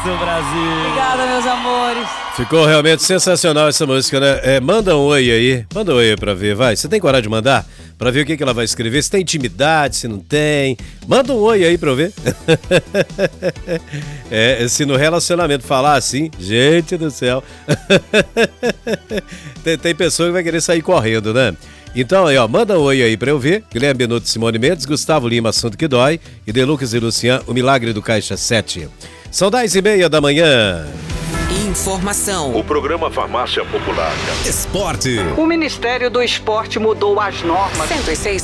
do Brasil. Obrigada, meus amores. Ficou realmente sensacional essa música, né? Manda um oi aí. Manda um oi aí pra ver, vai. Você tem coragem de mandar? Pra ver o que ela vai escrever. Se tem intimidade, se não tem. Manda um oi aí pra eu ver. Se no relacionamento falar assim, gente do céu. tem pessoa que vai querer sair correndo, né? Então aí, ó, manda um oi aí pra eu ver. Guilherme Benuto, Simone Mendes, Gustavo Lima, Assunto que Dói, e Delucas e Lucian, O Milagre do Caixa 7. São 10h30 da manhã. Informação. O programa Farmácia Popular. Esporte. O Ministério do Esporte mudou as normas. 106.